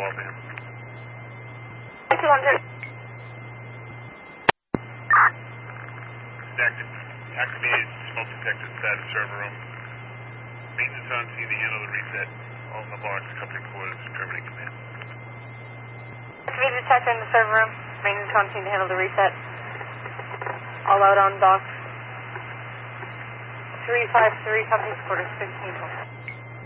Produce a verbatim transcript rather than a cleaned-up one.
call to him. two hundred. Active, activated smoke detector inside the server room. Maintenance on scene to handle the reset. All in the box, company quarters, terminate command. Activated detector in the server room. Maintenance on scene to handle the reset. All out on dock. three five three, company quarters, fifteen.